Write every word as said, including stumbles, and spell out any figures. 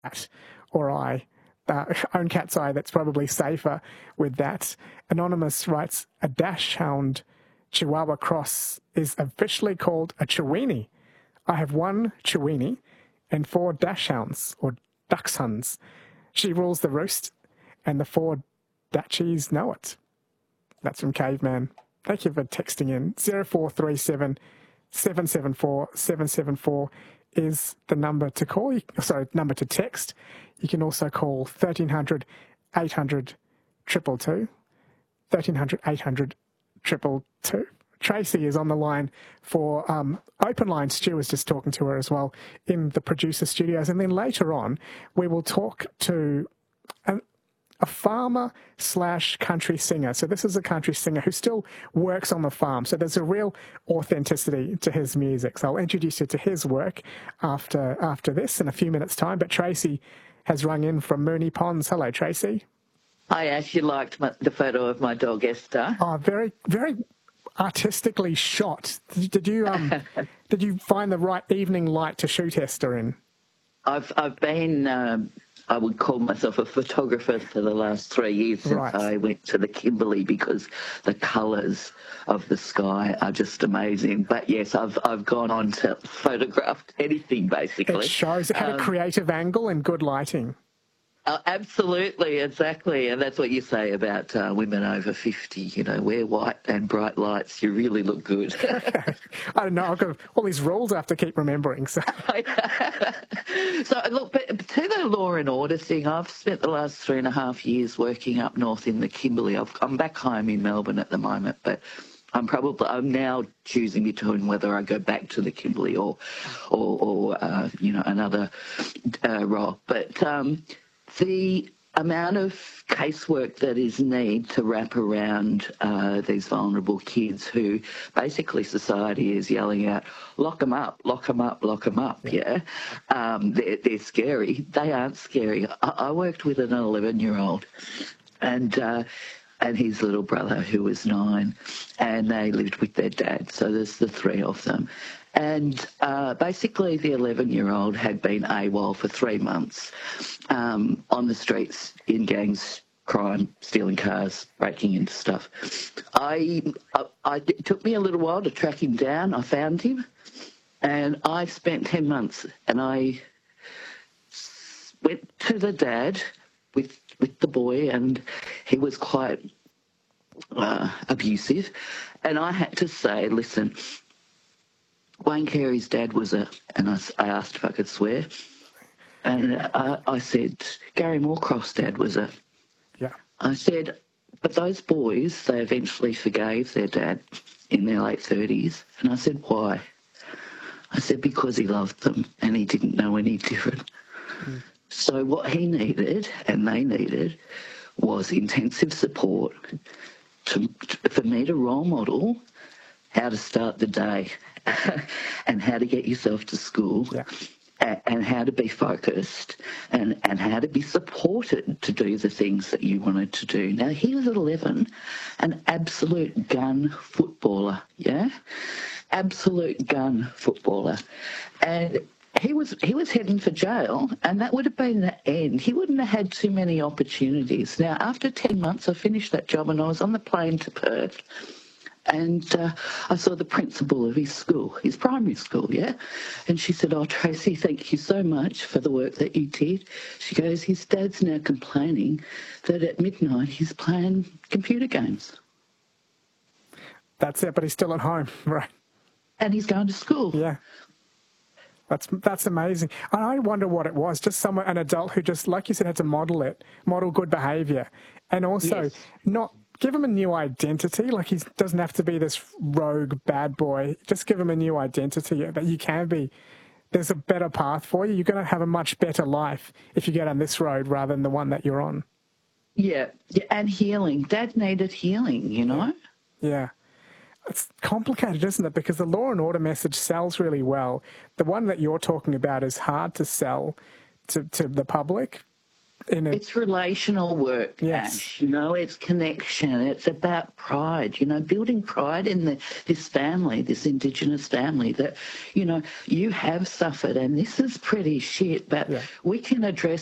cat or I uh, own cat's eye, that's probably safer with that. Anonymous writes, a dachshund Chihuahua cross is officially called a Chiweenie. I have one Chiweenie and four dachshunds or dachshunds. She rules the roost and the four Dachshunds know it. That's from Caveman. Thank you for texting in. zero four three seven, seven seven four, seven seven four is the number to call. Sorry, number to text. You can also call thirteen hundred, eight hundred, two two two. thirteen hundred, eight hundred, two two two. Tracy is on the line for um, Open Line. Stu was just talking to her as well in the producer studios. And then later on, we will talk to an, a farmer slash country singer. So this is a country singer who still works on the farm. So there's a real authenticity to his music. So I'll introduce you to his work after after this in a few minutes' time. But Tracy has rung in from Moonee Ponds. Hello, Tracy. I actually liked my, the photo of my dog Esther. Oh, very, very artistically shot. Did you um did you find the right evening light to shoot Esther in? I've I've been um, I would call myself a photographer for the last three years since Right. I went to the Kimberley because the colours of the sky are just amazing. But yes, I've I've gone on to photograph anything basically. It shows it had Um, a creative angle and good lighting. Oh, absolutely, exactly. And that's what you say about uh, women over fifty, you know, wear white and bright lights, you really look good. I don't know, I've got all these rules I have to keep remembering. So So, look, but to the law and order thing, I've spent the last three and a half years working up north in the Kimberley. I've, I'm back home in Melbourne at the moment, but I'm probably, I'm now choosing between whether I go back to the Kimberley or, or, or uh, you know, another uh, role. But um, the amount of casework that is needed to wrap around uh, these vulnerable kids who basically society is yelling out, lock them up, lock them up, lock them up, yeah? Um, they're, they're scary. They aren't scary. I, I worked with an eleven-year-old and... Uh, and his little brother who was nine, and they lived with their dad. So there's the three of them. And uh, basically the eleven-year-old had been AWOL for three months um, on the streets in gangs, crime, stealing cars, breaking into stuff. I, I, I, it took me a little while to track him down. I found him, and I spent ten months, and I went to the dad with with the boy, and he was quite uh, abusive. And I had to say, listen, Wayne Carey's dad was a, and I, I asked if I could swear, and I, I said, Gary Moorcroft's dad was a, yeah. I said, but those boys, they eventually forgave their dad in their late thirties. And I said, why? I said, because he loved them and he didn't know any different. Mm. So what he needed and they needed was intensive support to, for me to role model how to start the day and how to get yourself to school, Yeah. and, and how to be focused and, and how to be supported to do the things that you wanted to do. Now, he was at eleven, an absolute gun footballer, yeah? Absolute gun footballer. And He was he was heading for jail, and that would have been the end. He wouldn't have had too many opportunities. Now, after ten months, I finished that job, and I was on the plane to Perth, and uh, I saw the principal of his school, his primary school, yeah? And she said, oh, Tracy, thank you so much for the work that you did. She goes, his dad's now complaining that at midnight he's playing computer games. That's it, but he's still at home, right? And he's going to school. Yeah. That's that's amazing. And I wonder what it was, just someone, an adult who just, like you said, had to model it, model good behaviour, and also Yes. not give him a new identity. Like he doesn't have to be this rogue bad boy. Just give him a new identity that you can be. There's a better path for you. You're going to have a much better life if you get on this road rather than the one that you're on. Yeah, yeah, and healing. Dad needed healing, you know? Yeah. It's complicated, isn't it? Because the law and order message sells really well. The one that you're talking about is hard to sell to, to the public. in a, It's relational work, Yes. Ash. You know, it's connection. It's about pride, you know, building pride in the, this family, this Indigenous family that, you know, you have suffered and this is pretty shit, but Yeah. we can address